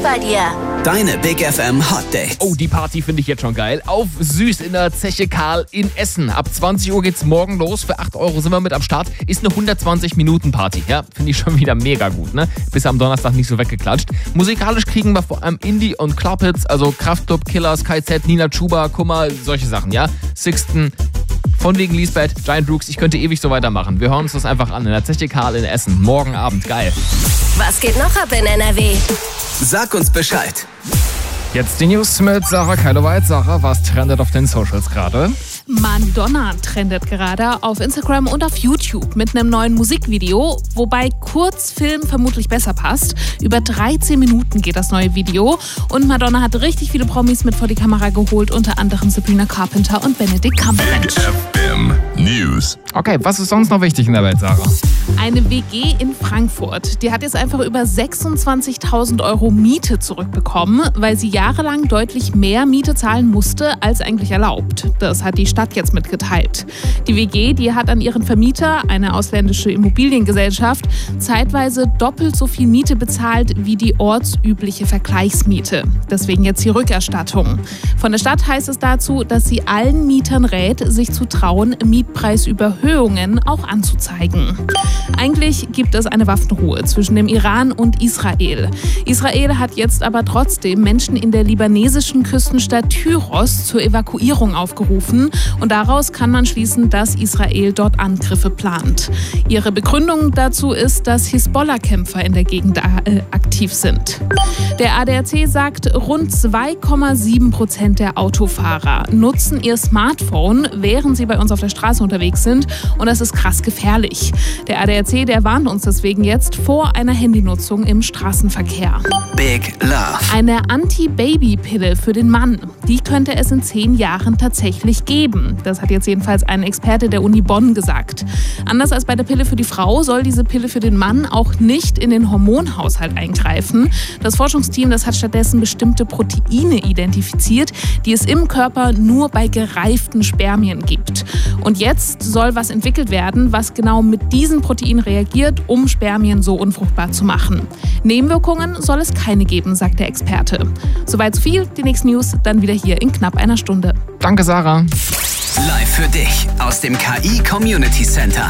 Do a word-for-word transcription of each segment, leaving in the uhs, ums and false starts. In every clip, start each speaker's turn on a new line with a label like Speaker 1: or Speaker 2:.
Speaker 1: bei dir.
Speaker 2: Deine Big F M Hot Dates.
Speaker 3: Oh, die Party finde ich jetzt schon geil. Auf Süß in der Zeche Karl in Essen. Ab zwanzig Uhr geht's morgen los. Für acht Euro sind wir mit am Start. Ist eine hundertzwanzig Minuten Party. Ja, finde ich schon wieder mega gut, ne? Bis am Donnerstag nicht so weggeklatscht. Musikalisch kriegen wir vor allem Indie- und Club-Hits, also Kraftklub, Killers, K Z, Nina Chuba, Kummer, solche Sachen, ja? Sixten, von wegen Lisbeth, Giant Rooks, ich könnte ewig so weitermachen. Wir hören uns das einfach an in der Zeche Karl in Essen. Morgen Abend, geil.
Speaker 1: Was geht noch ab in N R W?
Speaker 2: Sag uns Bescheid.
Speaker 3: Jetzt die News mit Sarah Keiloweit. Sarah, was trendet auf den Socials gerade?
Speaker 4: Madonna trendet gerade auf Instagram und auf YouTube mit einem neuen Musikvideo, wobei Kurzfilm vermutlich besser passt. Über dreizehn Minuten geht das neue Video und Madonna hat richtig viele Promis mit vor die Kamera geholt, unter anderem Sabrina Carpenter und Benedict Cumberbatch.
Speaker 5: Big F M News.
Speaker 3: Okay, was ist sonst noch wichtig in der Welt, Sarah?
Speaker 4: Eine W G in Frankfurt, die hat jetzt einfach über sechsundzwanzigtausend Euro Miete zurückbekommen, weil sie jahrelang deutlich mehr Miete zahlen musste, als eigentlich erlaubt. Das hat die Stadt jetzt mitgeteilt. Die W G, die hat an ihren Vermieter, eine ausländische Immobiliengesellschaft, zeitweise doppelt so viel Miete bezahlt wie die ortsübliche Vergleichsmiete. Deswegen jetzt die Rückerstattung. Von der Stadt heißt es dazu, dass sie allen Mietern rät, sich zu trauen, Mietpreisüberhöhungen auch anzuzeigen. Eigentlich gibt es eine Waffenruhe zwischen dem Iran und Israel. Israel hat jetzt aber trotzdem Menschen in der libanesischen Küstenstadt Tyros zur Evakuierung aufgerufen und daraus kann man schließen, dass Israel dort Angriffe plant. Ihre Begründung dazu ist, dass Hisbollah-Kämpfer in der Gegend äh, aktiv sind. Der A D A C sagt, rund zwei Komma sieben Prozent der Autofahrer nutzen ihr Smartphone, während sie bei uns auf der Straße unterwegs sind und das ist krass gefährlich. Der A D A C, der warnt uns deswegen jetzt vor einer Handynutzung im Straßenverkehr.
Speaker 2: Big Love.
Speaker 4: Eine Anti-Baby-Pille für den Mann, die könnte es in zehn Jahren tatsächlich geben. Das hat jetzt jedenfalls ein Experte der Uni Bonn gesagt. Anders als bei der Pille für die Frau soll diese Pille für den Mann auch nicht in den Hormonhaushalt eingreifen. Das Forschungsteam, das hat stattdessen bestimmte Proteine identifiziert, die es im Körper nur bei gereiften Spermien gibt. Und jetzt soll was entwickelt werden, was genau mit diesen Proteinen reagiert, um Spermien so unfruchtbar zu machen. Nebenwirkungen soll es keine geben, sagt der Experte. Soweit so viel, die nächsten News dann wieder hier in knapp einer Stunde.
Speaker 3: Danke, Sarah.
Speaker 2: Live für dich aus dem K I Community Center.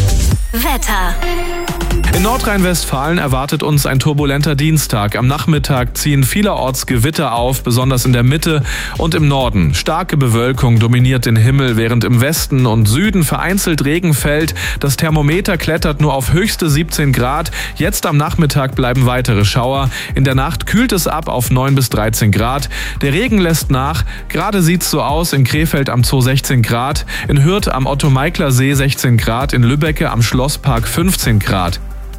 Speaker 1: Wetter.
Speaker 6: In Nordrhein-Westfalen erwartet uns ein turbulenter Dienstag. Am Nachmittag ziehen vielerorts Gewitter auf, besonders in der Mitte und im Norden. Starke Bewölkung dominiert den Himmel, während im Westen und Süden vereinzelt Regen fällt. Das Thermometer klettert nur auf höchste siebzehn Grad. Jetzt am Nachmittag bleiben weitere Schauer. In der Nacht kühlt es ab auf neun bis dreizehn Grad. Der Regen lässt nach. Gerade sieht's so aus: in Krefeld am Zoo sechzehn Grad, in Hürth am Otto-Meikler-See sechzehn Grad, in Lübbecke am Schlosspark fünfzehn Grad.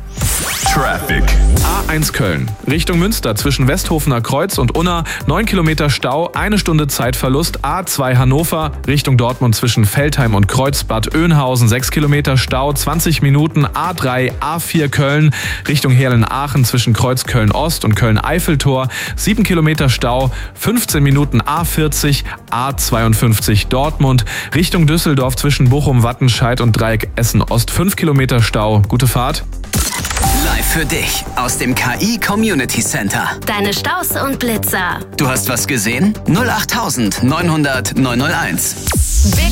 Speaker 5: Traffic.
Speaker 6: A eins Köln. Richtung Münster zwischen Westhofener Kreuz und Unna. neun Kilometer Stau, eine Stunde Zeitverlust. A zwei Hannover. Richtung Dortmund zwischen Veltheim und Kreuzbad Oeynhausen. sechs Kilometer Stau, zwanzig Minuten. A drei, A vier Köln. Richtung Heerlen-Aachen zwischen Kreuz Köln-Ost und Köln-Eiffeltor. sieben Kilometer Stau, fünfzehn Minuten. A vierzig, A zweiundfünfzig Dortmund. Richtung Düsseldorf zwischen Bochum-Wattenscheid und Dreieck Essen-Ost. fünf Kilometer Stau. Gute Fahrt.
Speaker 2: Live für dich aus dem K I Community Center.
Speaker 1: Deine Staus und Blitzer.
Speaker 2: Du hast was gesehen? null acht neunhundert neunhunderteins.
Speaker 1: Big